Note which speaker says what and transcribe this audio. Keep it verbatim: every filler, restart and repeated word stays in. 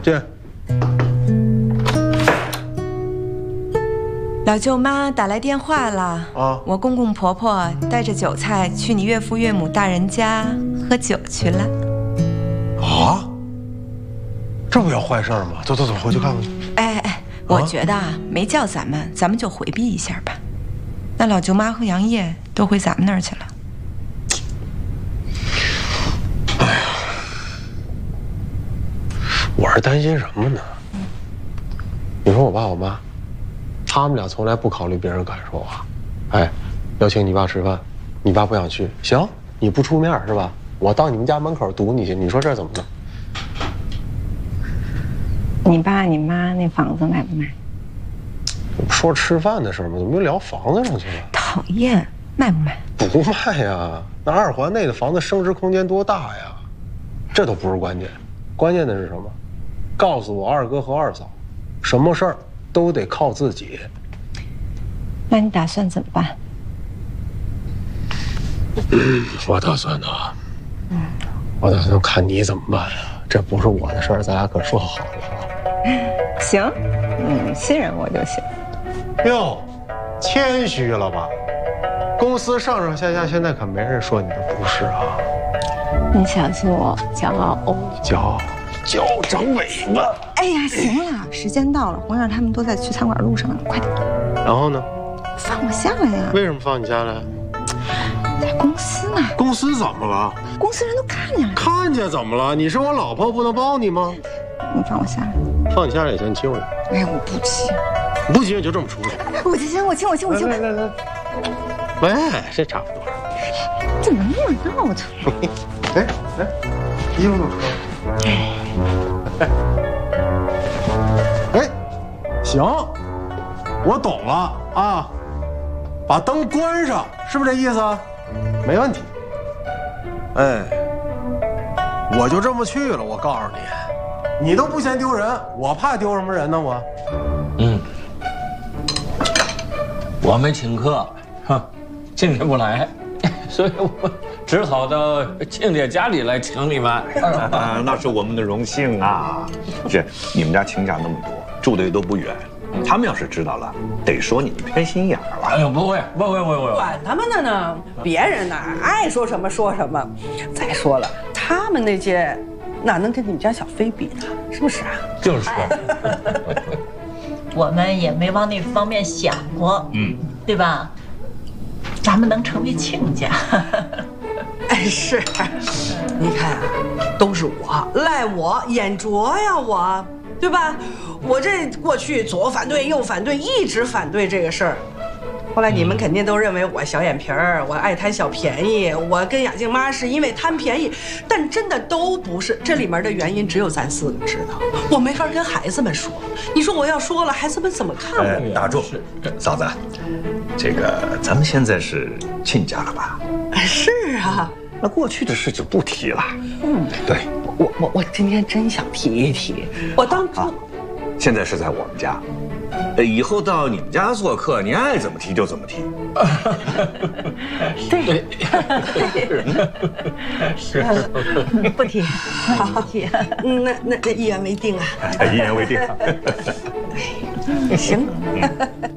Speaker 1: 进。
Speaker 2: 老舅妈打来电话了
Speaker 1: 啊，
Speaker 2: 我公公婆婆带着韭菜去你岳父岳母大人家喝酒去了。
Speaker 1: 啊？这不要坏事吗？走走走，回去看看去。
Speaker 2: 哎哎，我觉得啊，没叫咱们，咱们就回避一下吧。那老舅妈和杨业都回咱们那儿去了。
Speaker 1: 哎呀，我是担心什么呢？你说我爸我妈，他们俩从来不考虑别人感受啊。哎，邀请你爸吃饭，你爸不想去，行，你不出面是吧？我到你们家门口堵你去，你说这怎么弄？
Speaker 3: 你爸你妈那房子卖不卖？
Speaker 1: 我不说吃饭的事吗？怎么又聊房子上去了？
Speaker 2: 讨厌，卖不卖？
Speaker 1: 不卖呀，那二环内的房子升值空间多大呀？这都不是关键，关键的是什么？告诉我二哥和二嫂，什么事儿都得靠自己。
Speaker 3: 那你打算怎么办？
Speaker 1: 嗯，我打算呢，嗯，我打算看你怎么办呀。这不是我的事儿，咱俩可说好了啊。
Speaker 3: 行，嗯，信任我就行。
Speaker 1: 哟，谦虚了吧？公司上上下下现在可没人说你的不是啊。
Speaker 3: 你相信我，骄傲哦。
Speaker 1: 骄傲，骄傲长尾巴。
Speaker 2: 哎呀，行了，时间到了，红燕他们都在去餐馆路上了，快点。
Speaker 1: 然后呢？
Speaker 2: 放我下来呀！
Speaker 1: 为什么放你下来？
Speaker 2: 在公司呢。
Speaker 1: 公司怎么了？
Speaker 2: 公司人都看见了。
Speaker 1: 看见怎么了？你是我老婆，不能抱你吗？
Speaker 2: 你放我下来。
Speaker 1: 放你下来也行，你亲我。
Speaker 2: 哎呀，我不亲。
Speaker 1: 不行就这么出去。
Speaker 2: 我亲，我亲，我亲，我亲。来来来。
Speaker 1: 喂，这差不多。
Speaker 2: 怎么那么闹腾？
Speaker 1: 哎哎，衣服都穿了。哎，行，我懂了啊，把灯关上，是不是这意思？没问题。哎，我就这么去了。我告诉你，你都不嫌丢人，我怕丢什么人呢？我。
Speaker 4: 嗯，我们请客，哼，今天不来，所以我只好到亲家家里来请你们。
Speaker 5: 啊，那是我们的荣幸啊！是你们家亲家那么多，住的也都不远，他们要是知道了，得说你们偏心眼儿了。
Speaker 4: 哎呦，不会，不会，不会，不会。
Speaker 6: 管他们的呢，别人哪爱说什么说什么。再说了，他们那些哪能跟你们家小飞比呢？是不是啊？
Speaker 4: 就是。
Speaker 7: 我们也没往那方面想过，嗯，对吧？咱们能成为亲家。
Speaker 6: 哎，是，你看啊，都是我，赖我眼拙呀，我，对吧？我这过去左反对右反对，一直反对这个事儿。后来你们肯定都认为我小眼皮儿，我爱贪小便宜，我跟雅静妈是因为贪便宜，但真的都不是。这里面的原因只有咱四个知道，我没法跟孩子们说。你说我要说了，孩子们怎么看我？
Speaker 5: 哎，打住，嫂子，这个咱们现在是亲家了吧？
Speaker 6: 是啊，
Speaker 5: 那过去的事就不提了。
Speaker 6: 嗯，
Speaker 5: 对，
Speaker 6: 我我我今天真想提一提，我当初。
Speaker 5: 现在是在我们家，呃，以后到你们家做客，你爱怎么提就怎么提。
Speaker 7: 对，是，不提，不提。
Speaker 6: 嗯，那那那一言为定啊。
Speaker 5: 一言为定。
Speaker 6: 行。